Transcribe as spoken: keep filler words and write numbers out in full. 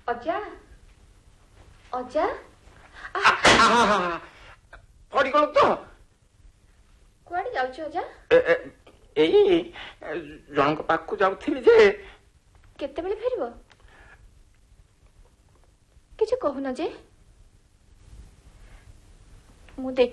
अजा अजा पड़गल तो कुआड़े जाउछ अजा एई जन पाखु जाउथिली जे केते बेले फेरबो किछ कहू न जे मु